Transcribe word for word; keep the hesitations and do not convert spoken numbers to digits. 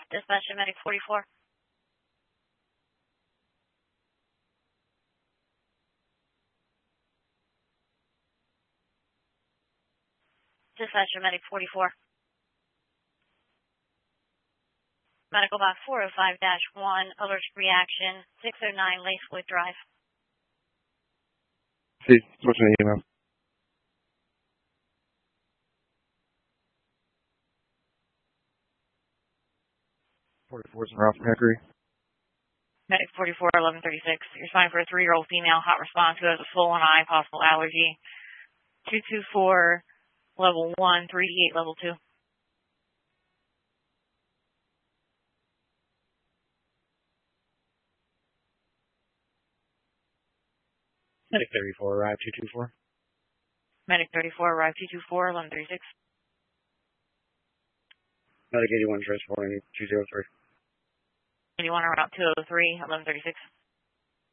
Dispatch to Medic forty-four. Dispatch to Medic forty-four. Medical box four oh five dash one, allergic reaction, six oh nine Lacewood Drive. See, what's an email? forty-four is in Ralph Hickory. Medic forty-four, eleven thirty-six. You're responding for a three-year-old female, hot response who has a swollen eye, possible allergy. two two four, level one, three eight, level two. Medic thirty-four, arrive two two four. Medic thirty-four, arrive two two four, eleven thirty-six. Medic eighty-one, transporting two zero three. eighty-one, around two oh three, eleven thirty-six.